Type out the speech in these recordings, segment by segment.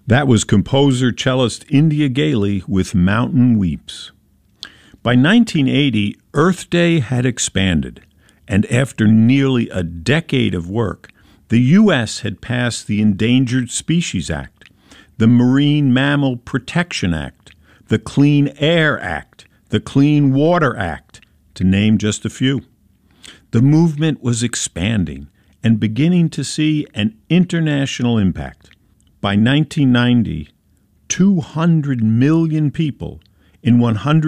That was composer cellist India Gailey with Mountain Weeps. By 1980, Earth Day had expanded, and after nearly a decade of work, the U.S. had passed the Endangered Species Act, the Marine Mammal Protection Act, the Clean Air Act, the Clean Water Act, to name just a few. The movement was expanding and beginning to see an international impact. By 1990, 200 million people in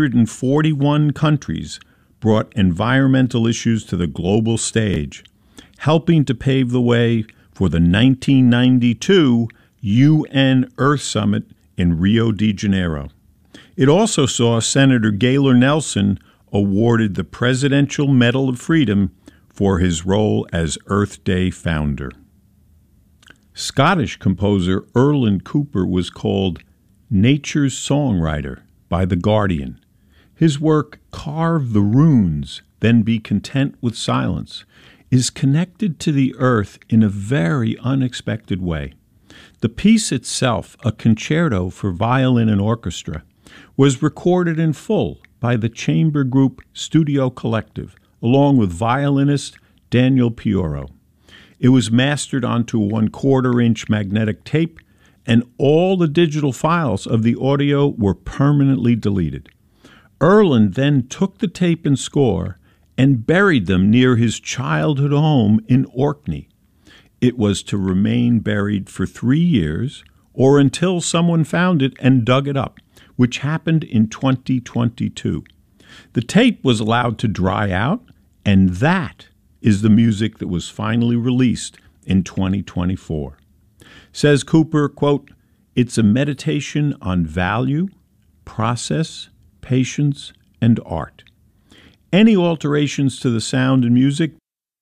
141 countries brought environmental issues to the global stage, helping to pave the way for the 1992 UN Earth Summit in Rio de Janeiro. It also saw Senator Gaylor Nelson awarded the Presidential Medal of Freedom for his role as Earth Day founder. Scottish composer Erlen Cooper was called Nature's Songwriter by The Guardian. His work, Carve the Runes, Then Be Content with Silence, is connected to the earth in a very unexpected way. The piece itself, a concerto for violin and orchestra, was recorded in full by the chamber group Studio Collective, along with violinist Daniel Pioro. It was mastered onto a 1/4-inch magnetic tape, and all the digital files of the audio were permanently deleted. Erlen then took the tape and score and buried them near his childhood home in Orkney. It was to remain buried for 3 years, or until someone found it and dug it up, which happened in 2022. The tape was allowed to dry out, and that is the music that was finally released in 2024. Says Cooper, quote, "It's a meditation on value, process, patience, and art. Any alterations to the sound and music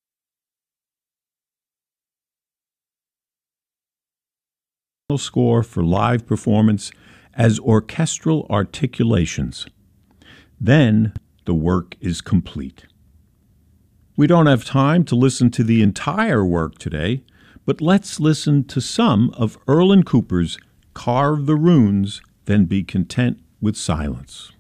score for live performance as orchestral articulations. Then the work is complete." We don't have time to listen to the entire work today, but let's listen to some of Erlen Cooper's Carve the Runes, Then Be Content with Silence.